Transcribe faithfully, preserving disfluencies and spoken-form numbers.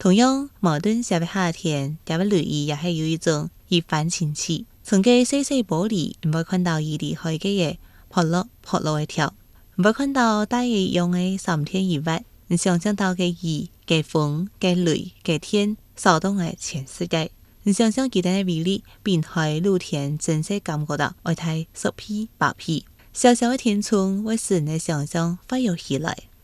同樣，矛盾寫嘅夏天，加要留意也係有一種熱反情氣。從佢細細玻璃，唔會看到伊離開嘅嘢，破落破落嘅條，唔會看到大一樣嘅三天以外，你想象到嘅雨、嘅風、嘅雷、嘅天，騷動嘅全世界。你想象佢哋嘅威力，並喺露天真實感覺到愛睇十匹八匹，小小嘅天窗會使你想象發揚起來。